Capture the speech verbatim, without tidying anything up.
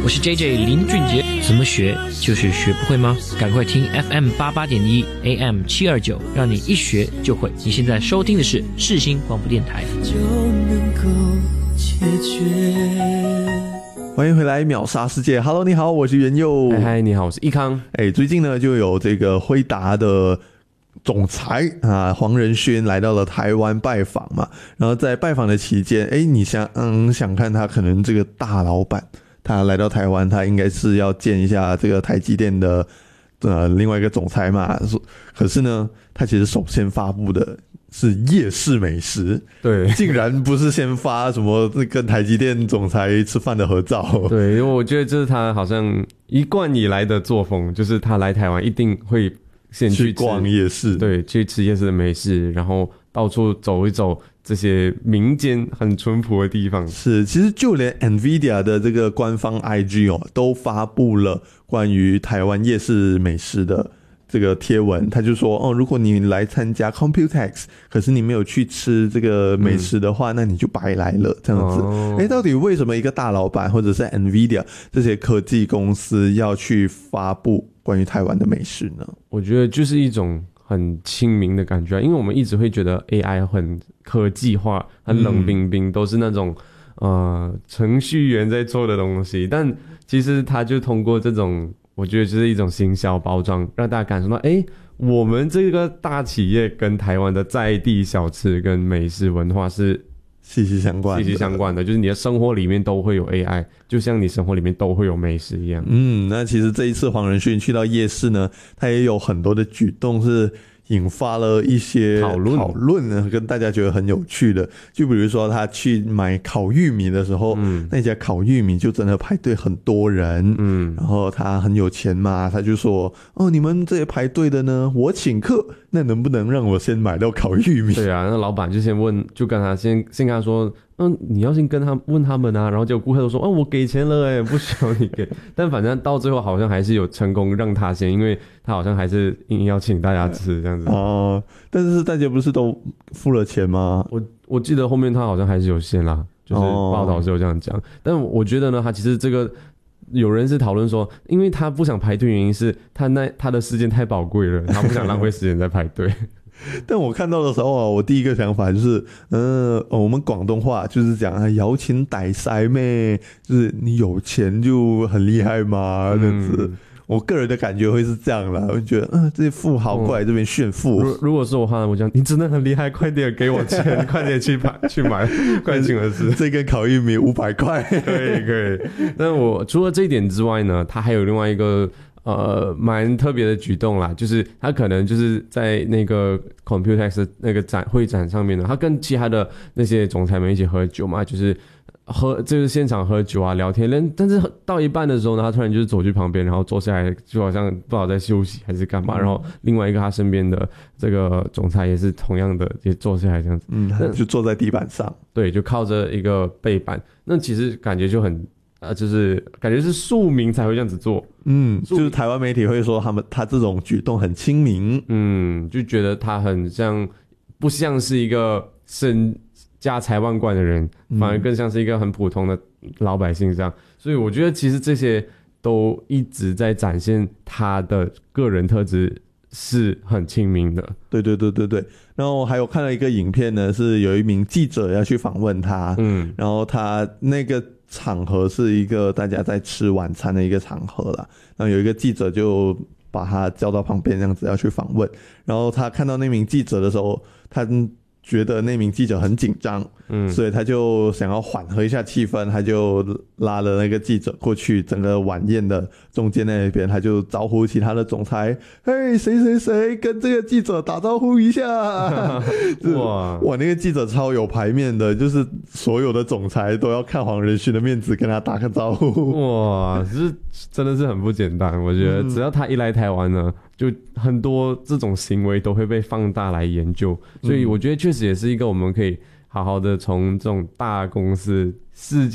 我是 J J 林俊杰，怎么学就是学不会吗？赶快听 F M 八八点一 A M 七二九，让你一学就会。你现在收听的是世新广播电台。就能够解决。 欢迎回来秒杀世界 Hello 你好，我是元佑。 嗨嗨，你好，我是易康。 哎，最近呢就有这个辉达的总裁啊黄仁勋来到了台湾拜访嘛，然后在拜访的期间，哎，你想嗯想看他可能这个大老板他来到台湾，他应该是要见一下这个台积电的呃另外一个总裁嘛，可是呢他其实首先发布的是夜市美食， 对， 竟然不是先发什么跟台积电总裁吃饭的合照。 对，因为我觉得这是他好像一贯以来的作风，就是他来台湾一定会先去, 去逛夜市， 对，去吃夜市的美食，然后到处走一走这些民间很淳朴的地方。 是，其实就连 Nvidia 的这个官方 I G 哦，都发布了关于台湾夜市美食的这个贴文，他就说哦，如果你来参加 Computex， 可是你没有去吃这个美食的话，嗯、那你就白来了，这样子。哎、哦，到底为什么一个大老板或者是 Nvidia 这些科技公司要去发布关于台湾的美食呢？ 我觉得就是一种很亲民的感觉，因为我们一直会觉得 A I 很科技化、很冷冰冰，嗯、都是那种呃程序员在做的东西，但其实他就通过这种。我觉得就是一种行销包装，让大家感受到，哎，我们这个大企业跟台湾的在地小吃跟美食文化是息息相关的， 息息相关的，就是你的生活里面都会有 A I， 就像你生活里面都会有美食一样。 嗯，那其实这一次黄仁勋去到夜市呢，他也有很多的举动是引发了一些讨论，讨论呢，跟大家觉得很有趣的。就比如说他去买烤玉米的时候，嗯、那家烤玉米就真的排队很多人，嗯，然后他很有钱嘛，他就说：“哦，你们这些排队的呢，我请客，那能不能让我先买到烤玉米？” 对啊，那老板就先问，就跟他先先跟他说。嗯，你要先跟他问他们啊，然后结果顾客都说，哦，我给钱了哎，不需要你给。但反正到最后好像还是有成功让他先，因为他好像还是硬要请大家吃这样子。 哦、呃，但是大家不是都付了钱吗？ 我我记得后面他好像还是有限啦，就是报道是有这样讲。哦、但我觉得呢，他其实这个有人是讨论说，因为他不想排队，原因是他那他的时间太宝贵了，他不想浪费时间在排队。 但我看到的时候啊，我第一个想法就是，嗯、呃，我们广东话就是讲啊，摇钱大晒咩，就是你有钱就很厉害嘛，这样子。嗯、我个人的感觉会是这样啦，我就觉得，嗯、呃，这些富豪过来这边炫富。 嗯、如, 如果是我的话，我讲你真的很厉害，快点给我钱，快点去买去买，快请的是这根烤玉米五百块， 可以可以。但我除了这一点之外呢，他还有另外一个。呃，蛮特别的举动啦，就是他可能就是在那个 Computex 的那个展会展上面呢，他跟其他的那些总裁们一起喝酒嘛，就是喝就是现场喝酒啊聊天，但是到一半的时候呢，他突然就是走去旁边，然后坐下来，就好像不知道在休息还是干嘛，嗯、然后另外一个他身边的这个总裁也是同样的也坐下来这样子， 嗯，就坐在地板上， 对，就靠着一个背板，那其实感觉就很。呃，就是感觉是庶民才会这样子做， 嗯，就是台湾媒体会说他们他这种举动很亲民， 嗯，就觉得他很像，不像是一个身家财万贯的人，反而更像是一个很普通的老百姓这样。所以我觉得其实这些都一直在展现他的个人特质是很亲民的。 对对对对对。然后还有看到一个影片呢，是有一名记者要去访问他，嗯，然后他那个。场合是一个大家在吃晚餐的一个场合啦，然后有一个记者就把他叫到旁边这样子要去访问，然后他看到那名记者的时候，他觉得那名记者很紧张，嗯，所以他就想要缓和一下气氛，他就拉了那个记者过去，整个晚宴的中间那边，他就招呼其他的总裁，嘿，谁谁谁跟这个记者打招呼一下，哇哇，那个记者超有排面的，就是所有的总裁都要看黄仁勋的面子跟他打个招呼， 哇，是真的是很不简单，我觉得只要他一来台湾呢。就很多这种行为都会被放大来研究，所以我觉得确实也是一个我们可以好好的从这种大公司世